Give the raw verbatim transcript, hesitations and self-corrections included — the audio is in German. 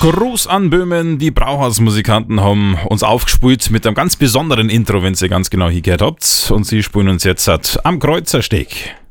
Gruß an Böhmen, die Brauhausmusikanten haben uns aufgespielt mit einem ganz besonderen Intro, wenn ihr ganz genau hingehört habt. Und sie spielen uns jetzt am Kreuzersteg.